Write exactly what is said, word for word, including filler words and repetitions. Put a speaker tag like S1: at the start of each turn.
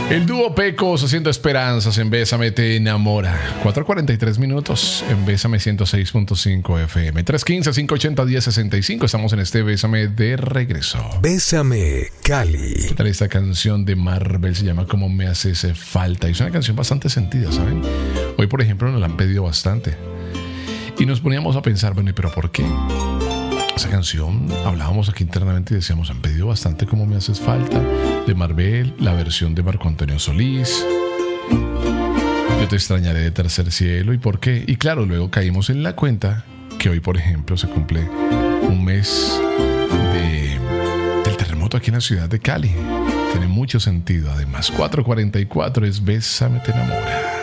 S1: El dúo Pecos haciendo esperanzas en Bésame te enamora. cuatro cuarenta y tres minutos en Bésame ciento seis punto cinco F M. tres uno cinco, cinco ocho cero, uno cero seis cinco. Estamos en este Bésame de regreso.
S2: Bésame, Cali.
S1: ¿Qué tal esta canción de Marvel? Se llama Como me haces falta. Y es una canción bastante sentida, ¿saben? Hoy, por ejemplo, nos la han pedido bastante. Y nos poníamos a pensar, bueno, ¿pero por qué? Esa canción, hablábamos aquí internamente y decíamos, han pedido bastante Como me haces falta, de Marvel, la versión de Marco Antonio Solís, Yo te extrañaré de Tercer Cielo, ¿y por qué? Y claro, luego caímos en la cuenta que hoy, por ejemplo, se cumple un mes de, del terremoto aquí en la ciudad de Cali. Tiene mucho sentido, además. cuatro cuarenta y cuatro es Bésame te enamora.